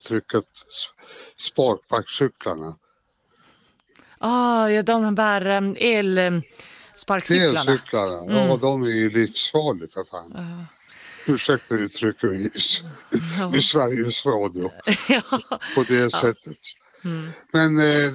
uttrycket sparkbackcyklarna. Ja, de här elsparkcyklarna. Elcyklarna, ja de är ju livsfarliga för fan. Ursäkta uttrycket i Sveriges Radio på det sättet. Men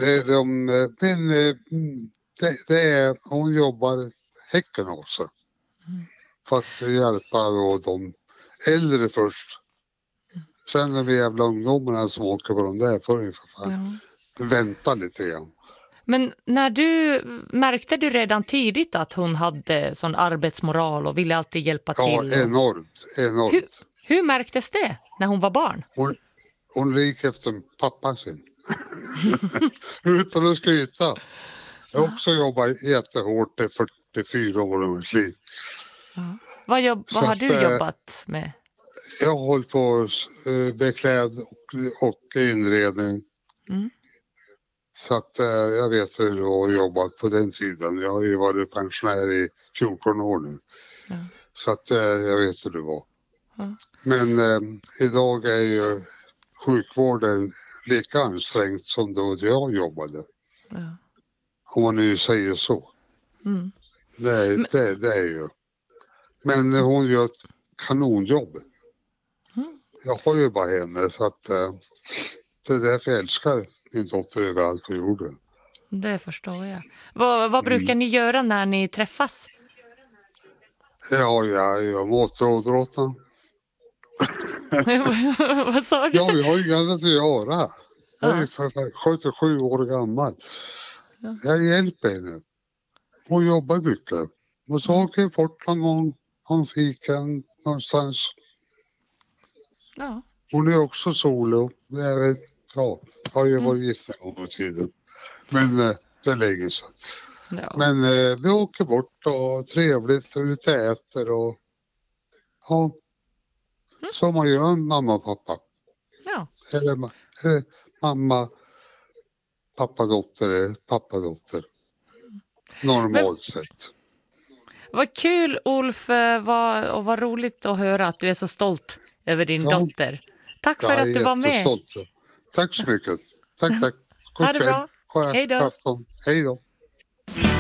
det är, hon jobbar häcken också. För att hjälpa då de äldre först. Sen de jävla ungdomarna som åker på de där för fan. Vänta lite grann. Men märkte du redan tidigt att hon hade sån arbetsmoral och ville alltid hjälpa till? Ja, enormt. Hur märktes det när hon var barn? Hon gick efter pappa sin. Utan att skryta. Jag har också jobbat jättehårt i 44 år i mitt liv. Vad har du jobbat med? Jag har hållit på beklädd och inredning. Så att jag vet hur jag har jobbat på den sidan. Jag har ju varit pensionär i 14 år nu. Så att jag vet hur det var. Men idag är ju sjukvården lika ansträngd som då jag jobbade. Om man nu säger så. Det är ju. Men hon gör ett kanonjobb. Jag har ju bara henne så att det är därför jag älskar min dotter över allt på jorden. Det förstår jag. Vad brukar ni göra när ni träffas? Ja, jag gör motorådrotten. Vad sa du? Ja, jag har ju annat att göra. Jag är 77 år gammal. Jag hjälper henne. Hon jobbar mycket. Och så åker jag bort någon fiken någonstans. Ja. Hon är också solo. Jag vet, jag har ju varit gift en gång i tiden. Men det är länge sedan. Ja. Men vi åker bort och trevligt och ute äter och så man gör en mamma och pappa. Ja. Eller mamma, pappa-dotter. Normalt sett. Vad kul, Ulf, och vad roligt att höra att du är så stolt över din dotter. Tack för att du var med. Stolt. Tack så mycket. Tack. Ha det bra. Hej då. Hej då.